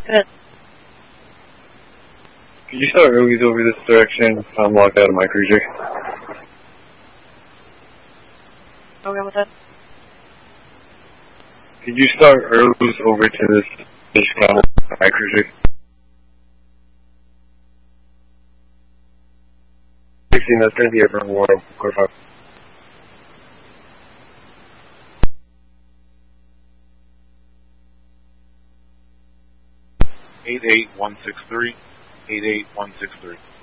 Good. Could you start early over this direction? I'm locked out of my cruiser. Okay, what's that? Could you start early over to this channel, my cruiser? 16, that's going to be airborne war, quarter 5. Eight 163. 88163.